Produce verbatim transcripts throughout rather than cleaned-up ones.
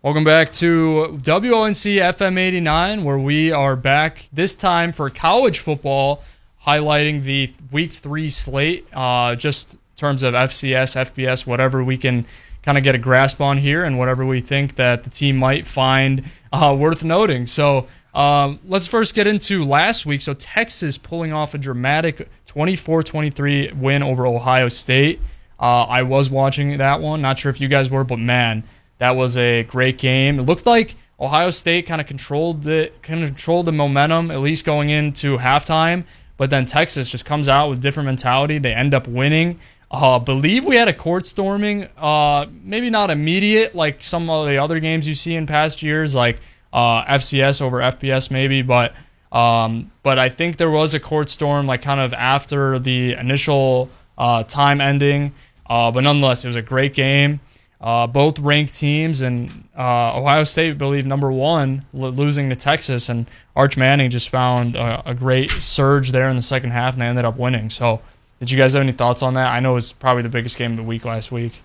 Welcome back to W O N C F M eighty-nine, where we are back this time for college football, highlighting the week three slate, uh, just in terms of F C S, F B S, whatever we can kind of get a grasp on here, and whatever we think that the team might find uh, worth noting. So um, let's first get into last week. So Texas pulling off a dramatic twenty-four twenty-three win over Ohio State. Uh, I was watching that one. Not sure if you guys were, but man, that was a great game. It looked like Ohio State kind of controlled the kind of controlled the momentum, at least going into halftime. But then Texas just comes out with different mentality. They end up winning. Uh, believe we had a court storming, uh, maybe not immediate like some of the other games you see in past years, like uh, F C S over F B S maybe. But um, but I think there was a court storm like kind of after the initial uh, time ending. Uh, but nonetheless, it was a great game. Uh, both ranked teams, and uh, Ohio State, I believe, number one, lo- losing to Texas, and Arch Manning just found a, a great surge there in the second half, and they ended up winning. So, did you guys have any thoughts on that? I know it was probably the biggest game of the week last week.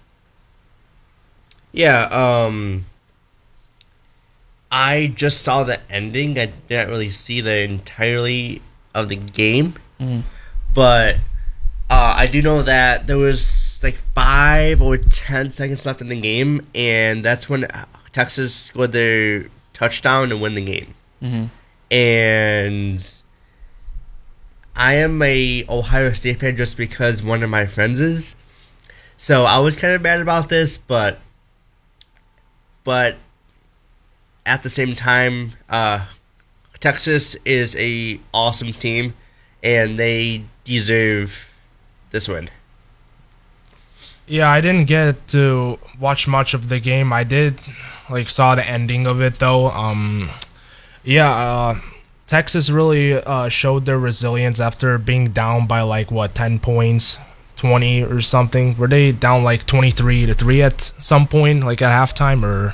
Yeah, um, I just saw the ending. I didn't really see the entirety of the game, Mm. but uh, I do know that there was like five or ten seconds left in the game, and that's when Texas scored their touchdown and win the game. Mm-hmm. And I am a Ohio State fan just because one of my friends is. So I was kind of mad about this, but but at the same time, uh, Texas is a awesome team, and they deserve this win. Yeah, I didn't get to watch much of the game. I did, like, saw the ending of it, though. Um, yeah, uh, Texas really uh, showed their resilience after being down by, like, what, ten points, twenty or something? Were they down, like, twenty-three to three at some point, like, at halftime, or?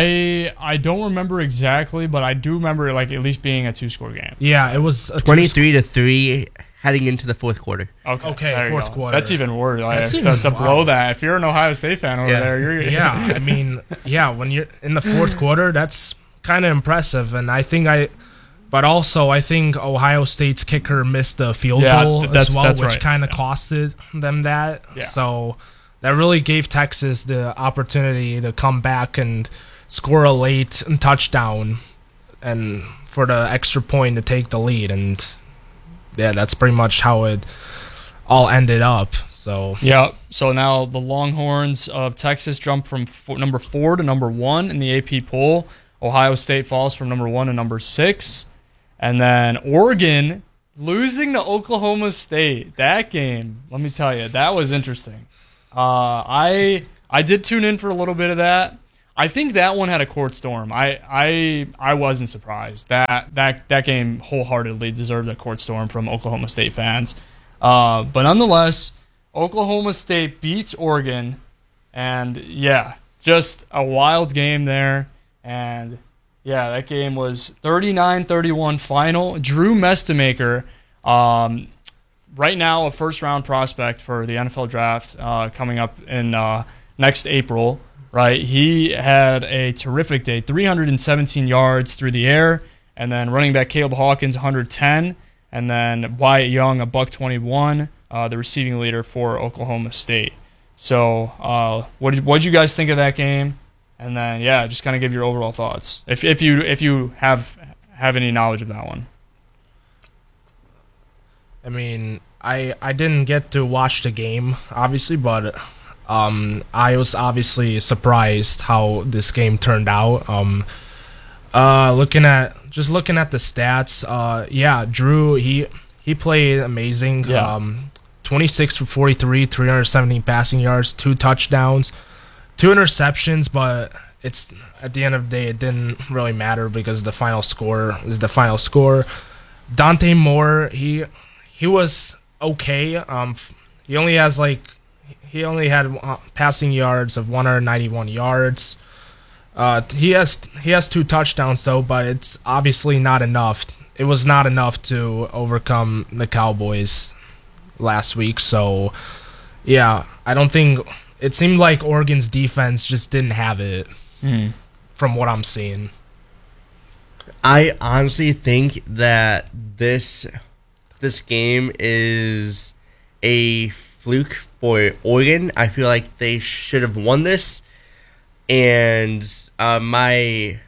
I I don't remember exactly, but I do remember like at least being a two-score game. Yeah, it was a twenty-three to three heading into the fourth quarter. Okay, Okay, there you fourth go. quarter. That's even worse. Like, That's to, even- to wow. blow that. If you're an Ohio State fan over Yeah. there, you're Yeah, I mean, yeah, when you're in the fourth quarter, that's kind of impressive. And I think I, but also I think Ohio State's kicker missed the field Yeah, goal th- that's- as well, that's which right. kind of Yeah. costed them that. Yeah. So that really gave Texas the opportunity to come back and score a late touchdown, and for the extra point to take the lead. And yeah, that's pretty much how it all ended up. So Yeah. So now the Longhorns of Texas jump from four, number four to number one in the A P poll. Ohio State falls from number one to number six. And then Oregon losing to Oklahoma State. That game, let me tell you, that was interesting. Uh, I I did tune in for a little bit of that. I think that one had a court storm. I I, I wasn't surprised. That, that that game wholeheartedly deserved a court storm from Oklahoma State fans. Uh, but nonetheless, Oklahoma State beats Oregon, and yeah, just a wild game there. And yeah, that game was thirty-nine thirty-one final. Drew Mestemaker, um, right now a first-round prospect for the N F L draft uh, coming up in uh, next April, right? He had a terrific day, three hundred seventeen yards through the air, and then running back Caleb Hawkins, one hundred ten. And then Wyatt Young, a buck twenty-one, uh, the receiving leader for Oklahoma State. So, uh, what did what did you guys think of that game? And then, yeah, just kind of give your overall thoughts, if if you if you have have any knowledge of that one. I mean, I I didn't get to watch the game, obviously, but um, I was obviously surprised how this game turned out. Um, uh, looking at just looking at the stats, uh, yeah, Drew he he played amazing. Yeah. Um, twenty-six for forty-three, three hundred seventeen passing yards, two touchdowns, two interceptions, but it's at the end of the day it didn't really matter because the final score is the final score. Dante Moore, he he was okay. Um, he only has like he only had uh, passing yards of one hundred ninety-one yards. Uh, he has he has two touchdowns though, but it's obviously not enough. It was not enough to overcome the Cowboys last week. So yeah, I don't think it seemed like Oregon's defense just didn't have it. Mm. from what I'm seeing. I honestly think that this this game is a fluke for Oregon. I feel like they should have won this. And uh, my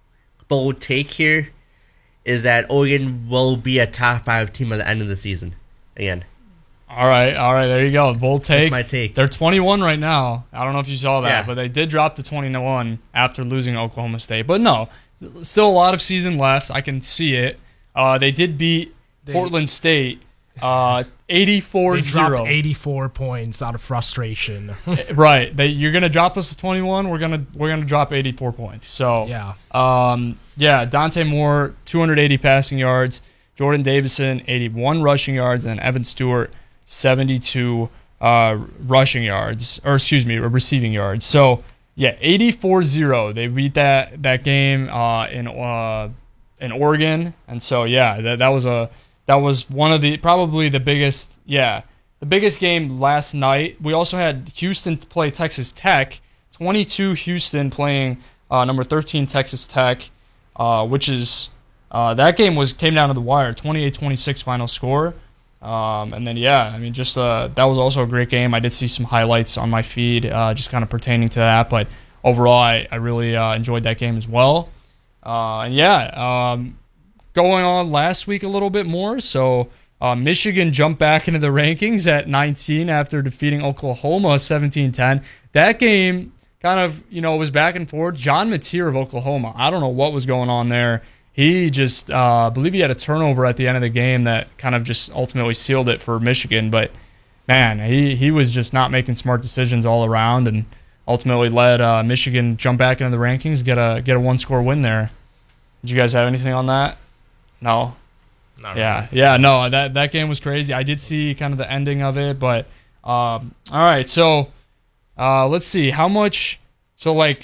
bold take here is that Oregon will be a top five team at the end of the season again. All right, all right, there you go. Bold take. That's my take. They're twenty-one right now. I don't know if you saw that, Yeah. but they did drop to twenty-one after losing Oklahoma State. But no, still a lot of season left. I can see it. Uh, they did beat They- Portland State uh, eighty-four They zero. dropped eighty-four points out of frustration. Right. They, you're gonna drop us to twenty-one. We're gonna we're gonna drop eighty-four points. So Yeah. um, yeah. Dante Moore, two hundred eighty passing yards. Jordan Davison, eighty-one rushing yards, and Evan Stewart, seventy-two uh, rushing yards, or excuse me, receiving yards. So yeah, eighty-four zero. They beat that that game uh, in uh, in Oregon, and so yeah, that that was a that was one of the probably the biggest yeah the biggest game last night. We also had Houston play Texas Tech, twenty-two Houston playing uh, number thirteen Texas Tech, uh, which is uh, that game was came down to the wire, twenty-eight twenty-six final score. Um, and then, yeah, I mean, just uh, that was also a great game. I did see some highlights on my feed uh, just kind of pertaining to that. But overall, I, I really uh, enjoyed that game as well. Uh, and, yeah, um, going on last week a little bit more. So uh, Michigan jumped back into the rankings at nineteen after defeating Oklahoma seventeen ten. That game kind of, you know, was back and forth. John Mateer of Oklahoma, I don't know what was going on there. He just, uh, I believe he had a turnover at the end of the game that kind of just ultimately sealed it for Michigan. But, man, he, he was just not making smart decisions all around and ultimately led uh, Michigan jump back into the rankings, get a get a one-score win there. Did you guys have anything on that? No? Not Yeah, really. yeah, no, that, that game was crazy. I did see kind of the ending of it. But, um, all right, so uh, let's see. How much – so, like,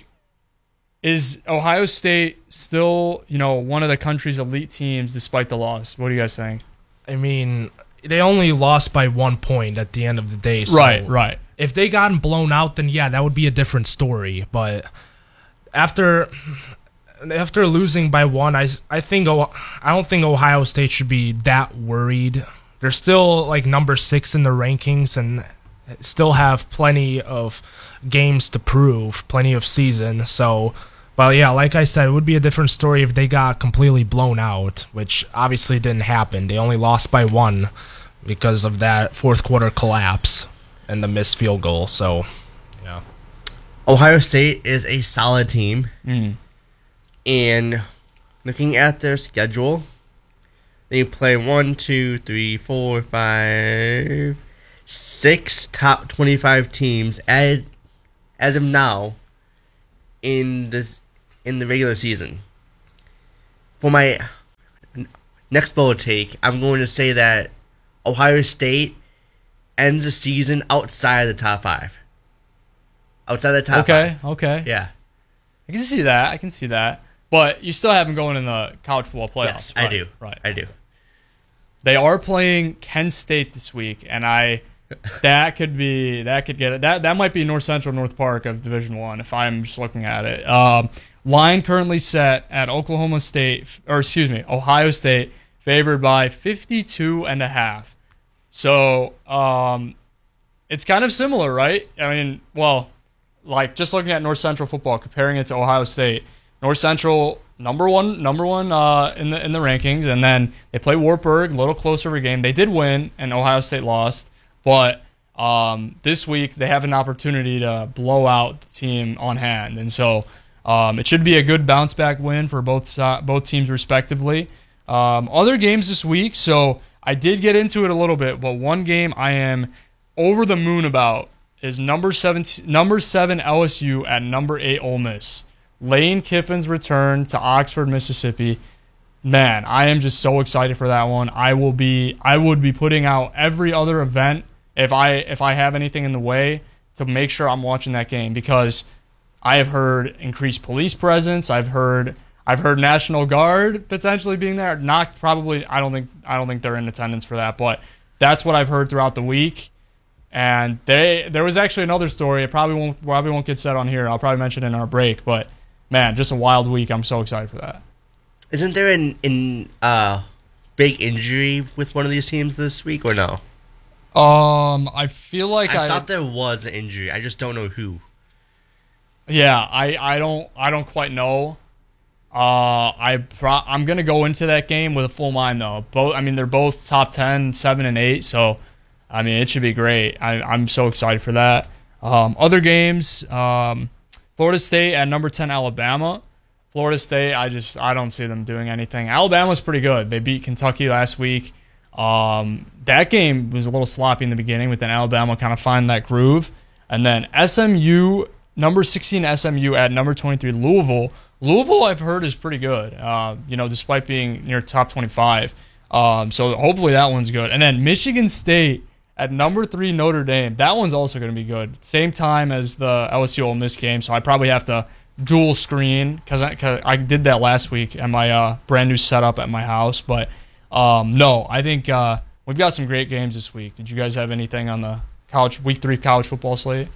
is Ohio State still, you know, one of the country's elite teams despite the loss? What do you guys think? I mean, they only lost by one point at the end of the day. So Right, right. If they gotten blown out, then yeah, that would be a different story. But after after losing by one, I, I think O- I don't think Ohio State should be that worried. They're still like number six in the rankings and still have plenty of games to prove, plenty of season. So. But yeah, like I said, it would be a different story if they got completely blown out, which obviously didn't happen. They only lost by one because of that fourth quarter collapse and the missed field goal. So, yeah. Ohio State is a solid team. Mm. And looking at their schedule, they play one, two, three, four, five, six top twenty-five teams as, as of now in this in the regular season. For my next bold take, I'm going to say that Ohio State ends the season outside the top five. Outside the top Okay, five. okay. Yeah. I can see that. I can see that. But you still have them going in the college football playoffs. Yes, I right, do. Right. I do. They are playing Kent State this week, and I that could be that could get it. That that might be North Central North Park of Division One if I'm just looking at it. Um, line currently set at Oklahoma State, or excuse me, Ohio State, favored by fifty-two and a half. So um, it's kind of similar, right? I mean, well, like just looking at North Central football, comparing it to Ohio State. North Central number one, number one uh, in the in the rankings, and then they play Wartburg, a little closer of a game. They did win, and Ohio State lost, but um, this week they have an opportunity to blow out the team on hand, and so um, it should be a good bounce back win for both uh, both teams respectively. Um, other games this week, so I did get into it a little bit, but one game I am over the moon about is number seven number seven L S U at number eight Ole Miss. Lane Kiffin's return to Oxford, Mississippi. Man, I am just so excited for that one. I will be I would be putting out every other event if I if I have anything in the way to make sure I'm watching that game, because I have heard increased police presence. I've heard I've heard National Guard potentially being there. Not probably I don't think I don't think they're in attendance for that, but that's what I've heard throughout the week. And they there was actually another story. It probably won't probably won't get said on here. I'll probably mention it in our break, but man, just a wild week. I'm so excited for that. Isn't there an, an uh, big injury with one of these teams this week, or no? Um, I feel like I, I thought there was an injury. I just don't know who. Yeah, I, I don't I don't quite know. Uh, I pro- I'm gonna go into that game with a full mind though. Both I mean they're both top ten, seven and eight, so I mean it should be great. I, I'm so excited for that. Um, other games, um, Florida State at number ten Alabama. Florida State, I just I don't see them doing anything. Alabama's pretty good. They beat Kentucky last week. Um, that game was a little sloppy in the beginning, but then Alabama kind of find that groove. And then S M U, number sixteen S M U at number twenty-three Louisville. Louisville, I've heard, is pretty good, uh, you know, despite being near top twenty-five. Um, so hopefully that one's good. And then Michigan State at number three Notre Dame. That one's also going to be good. Same time as the L S U Ole Miss game, so I probably have to dual screen because I, cause I did that last week at my uh, brand new setup at my house. But um, no, I think uh, we've got some great games this week. Did you guys have anything on the college week three college football slate?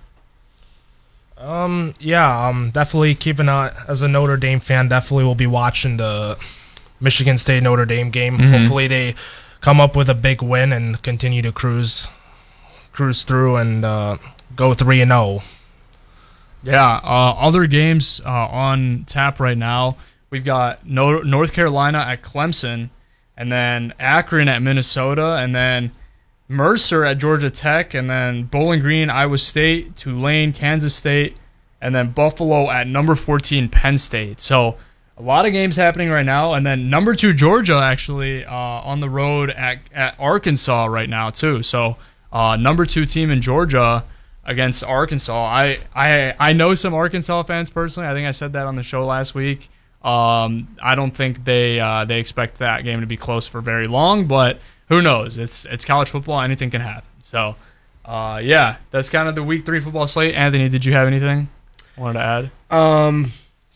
Um, yeah, um, definitely keeping an as a Notre Dame fan, definitely will be watching the Michigan State Notre Dame game. Mm-hmm. Hopefully they come up with a big win and continue to cruise, cruise through and uh, go three and zero. Yeah, uh, other games uh, on tap right now. We've got no- North Carolina at Clemson, and then Akron at Minnesota, and then Mercer at Georgia Tech, and then Bowling Green, Iowa State, Tulane, Kansas State, and then Buffalo at number fourteen, Penn State. So a lot of games happening right now, and then number two, Georgia, actually uh, on the road at, at Arkansas right now too. So uh, number two team in Georgia against Arkansas. I, I I know some Arkansas fans personally. I think I said that on the show last week. Um, I don't think they uh, they expect that game to be close for very long, but who knows? It's it's college football. Anything can happen. So, uh, yeah, that's kind of the week three football slate. Anthony, did you have anything you wanted to add? Um,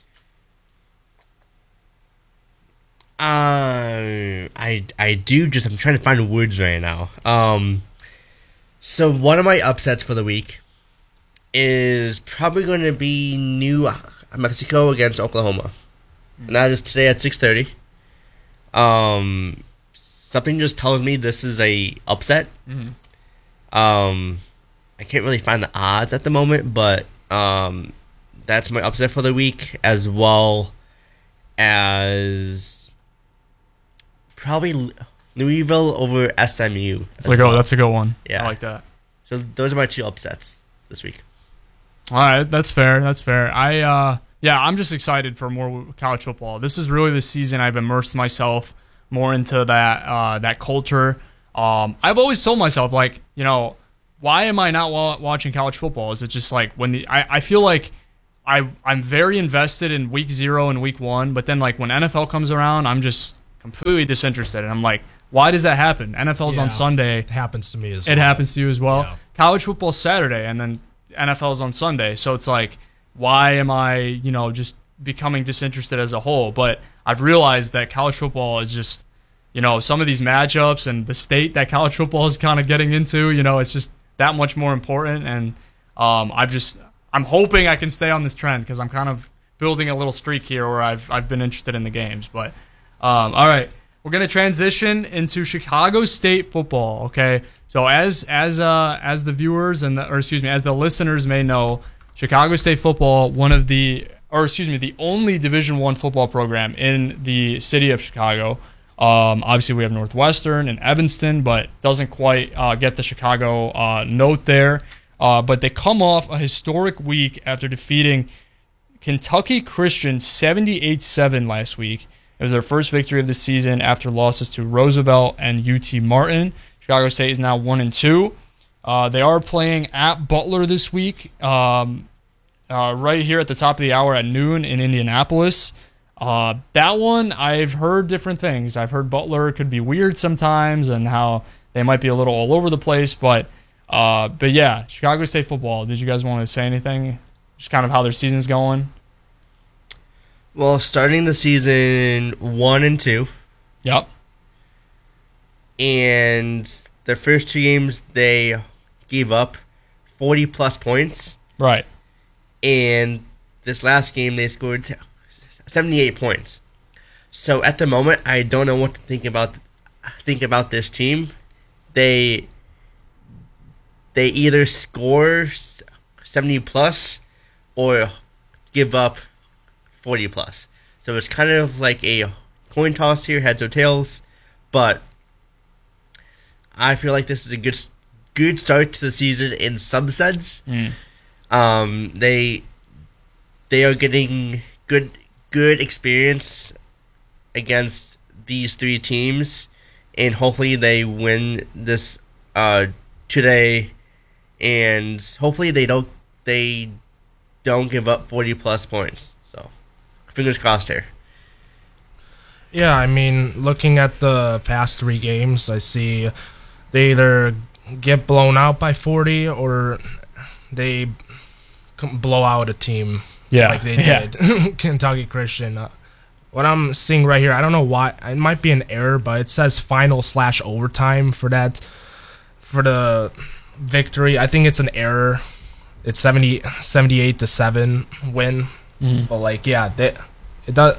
uh, I I do just I'm trying to find words right now. Um, so one of my upsets for the week is probably going to be New Mexico against Oklahoma, and that is today at six thirty. Um. Something just tells me this is a upset. Mm-hmm. Um, I can't really find the odds at the moment, but um, that's my upset for the week, as well as probably Louisville over S M U. That's a, go, well. that's a good one. Yeah. I like that. So those are my two upsets this week. All right, that's fair. That's fair. I uh, yeah, I'm just excited for more college football. This is really the season I've immersed myself more into that uh, that culture. Um, I've always told myself, like, you know, why am I not wa- watching college football? Is it just like when the I, I feel like I I'm very invested in week zero and week one, but then like when N F L comes around, I'm just completely disinterested, and I'm like, why does that happen? N F L's Yeah, on Sunday. It happens to me as It well. happens to you as well. Yeah. College football's Saturday, and then N F L's on Sunday. So it's like, why am I, you know, just becoming disinterested as a whole? But I've realized that college football is just, you know, some of these matchups and the state that college football is kind of getting into, you know, it's just that much more important. And um, I've just, I'm hoping I can stay on this trend because I'm kind of building a little streak here where I've I've been interested in the games. But um, all right, we're gonna transition into Chicago State football. Okay, so as as uh as the viewers and the, or excuse me, as the listeners may know, Chicago State football, one of the or excuse me, the only Division One football program in the city of Chicago. Um, obviously, we have Northwestern and Evanston, but doesn't quite uh, get the Chicago uh, note there. Uh, but they come off a historic week after defeating Kentucky Christian seventy-eight seven last week. It was their first victory of the season after losses to Roosevelt and U T Martin. Chicago State is now one and two. Uh, they are playing at Butler this week, um, uh, right here at the top of the hour at noon in Indianapolis. Uh, that one, I've heard different things. I've heard Butler could be weird sometimes and how they might be a little all over the place. But, uh, but yeah, Chicago State football. Did you guys want to say anything? Just kind of how their season's going? Well, starting the season one and two, Yep. and their first two games they gave up forty plus points, Right. and this last game they scored seventy-eight points. So at the moment, I don't know what to think about think about this team. They they either score seventy plus or give up forty plus. So it's kind of like a coin toss here, heads or tails. But I feel like this is a good good start to the season in some sense. Mm. Um, they they are getting good good experience against these three teams, and hopefully they win this uh, today, and hopefully they don't they don't give up forty plus points. So fingers crossed here. Yeah, I mean, looking at the past three games, I see they either get blown out by forty or they blow out a team Yeah, like they yeah. did Kentucky Christian. Uh, what I'm seeing right here, I don't know why, it might be an error, but it says final slash overtime for that, for the victory. I think it's an error. It's seventy, seventy-eight to seven win. Mm-hmm. But like, yeah, they, it does.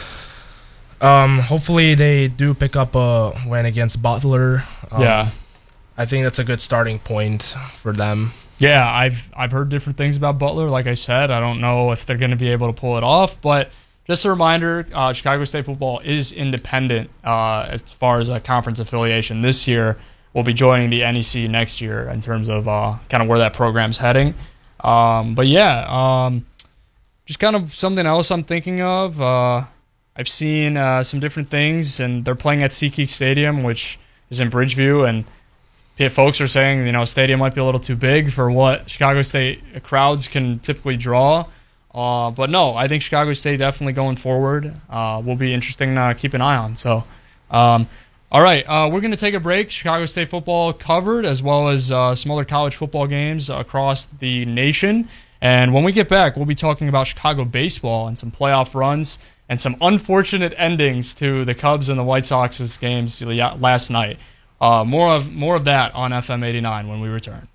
Um, hopefully they do pick up a win against Butler. Um, Yeah. I think that's a good starting point for them. Yeah, I've I've heard different things about Butler. Like I said, I don't know if they're going to be able to pull it off. But just a reminder, uh, Chicago State football is independent uh, as far as a conference affiliation. This year, we'll be joining the N E C next year in terms of uh, kind of where that program's heading. Um, but yeah, um, just kind of something else I'm thinking of. Uh, I've seen uh, some different things, and they're playing at SeatGeek Stadium, which is in Bridgeview, and folks are saying, you know, stadium might be a little too big for what Chicago State crowds can typically draw. Uh, but no, I think Chicago State definitely going forward uh, will be interesting to keep an eye on. So, um, all right, uh, we're going to take a break. Chicago State football covered, as well as uh, some other college football games across the nation. And when we get back, we'll be talking about Chicago baseball and some playoff runs and some unfortunate endings to the Cubs and the White Sox's games last night. Uh, more of more of that on F M eighty-nine when we return.